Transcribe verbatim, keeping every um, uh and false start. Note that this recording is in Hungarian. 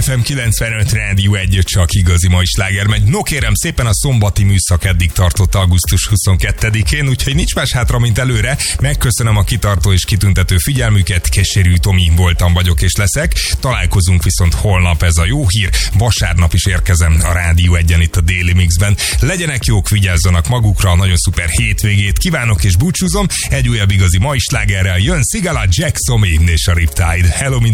ef em kilencvenöt Rádió egy, csak igazi mai sláger megy. No kérem szépen, a szombati műszak eddig tartott augusztus huszonkettedikén, úgyhogy nincs más hátra, mint előre. Megköszönöm a kitartó és kitüntető figyelmüket. Keserű Tomi voltam, vagyok és leszek. Találkozunk viszont holnap, ez a jó hír. Vasárnap is érkezem a Rádió egyen itt a Daily Mixben. Legyenek jók, vigyázzanak magukra, nagyon szuper hétvégét kívánok és búcsúzom. Egy újabb igazi mai slágerrel jön Sigala, Jack Somi és a Riptide. Hello, minden